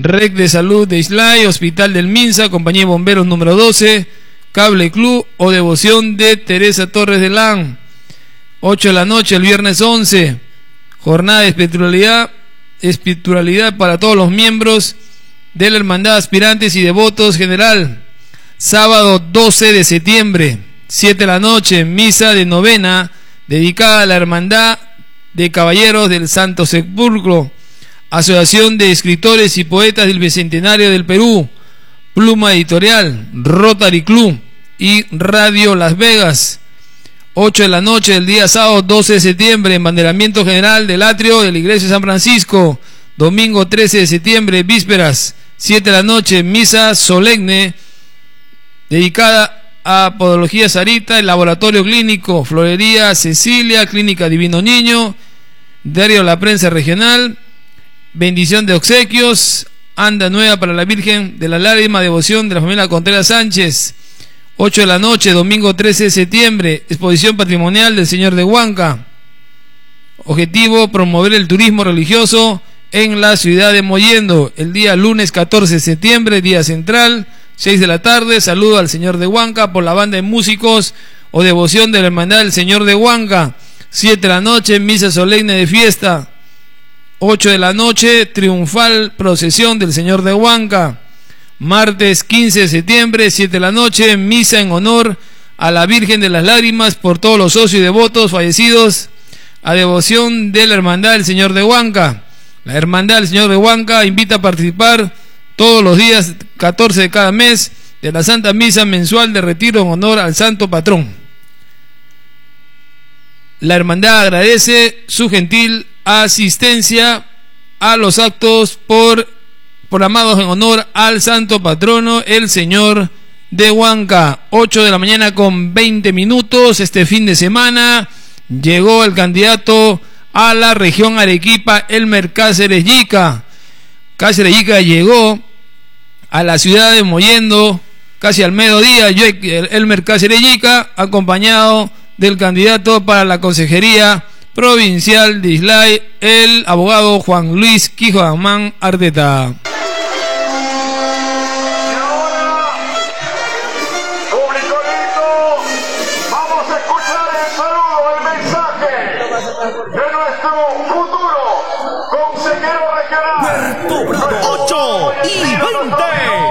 Rec de Salud de Islay, Hospital del Minsa, Compañía de Bomberos número 12, Cable Club o Devoción de Teresa Torres de Lan. 8 de la noche el viernes 11, jornada de espiritualidad para todos los miembros de la Hermandad Aspirantes y Devotos General. Sábado 12 de septiembre, 7 de la noche, misa de novena dedicada a la Hermandad de Caballeros del Santo Sepulcro, Asociación de Escritores y Poetas del Bicentenario del Perú, Pluma Editorial, Rotary Club y Radio Las Vegas. 8 de la noche del día sábado 12 de septiembre, embanderamiento general del atrio de la Iglesia de San Francisco. Domingo 13 de septiembre, vísperas, 7 de la noche, misa solemne dedicada a Podología Sarita, el Laboratorio Clínico, Florería Cecilia, Clínica Divino Niño, Diario La Prensa Regional, bendición de obsequios, anda nueva para la Virgen de la Lágrima, devoción de la familia Contreras Sánchez. 8 de la noche, domingo 13 de septiembre, exposición patrimonial del Señor de Huanca. Objetivo, promover el turismo religioso en la ciudad de Mollendo. El día lunes 14 de septiembre, día central, 6 de la tarde, saludo al Señor de Huanca por la banda de músicos o devoción de la Hermandad del Señor de Huanca. 7 de la noche, misa solemne de fiesta. 8 de la noche, triunfal procesión del Señor de Huanca. Martes 15 de septiembre, 7 de la noche, misa en honor a la Virgen de las Lágrimas por todos los socios y devotos fallecidos a devoción de la Hermandad del Señor de Huanca. La Hermandad del Señor de Huanca invita a participar todos los días 14 de cada mes de la Santa Misa mensual de retiro en honor al Santo Patrón. La Hermandad agradece su gentil asistencia a los actos programados en honor al Santo Patrono, el Señor de Huanca. 8 de la mañana con 20 minutos. Este fin de semana llegó el candidato a la región Arequipa, Elmer Cáceres Yica. Cáceres Yica llegó a la ciudad de Mollendo casi al mediodía. Elmer Cáceres Yica, acompañado del candidato para la Consejería Provincial de Islay, el abogado Juan Luis Quijamán Arteta. Puerto Bravo 8 y 20.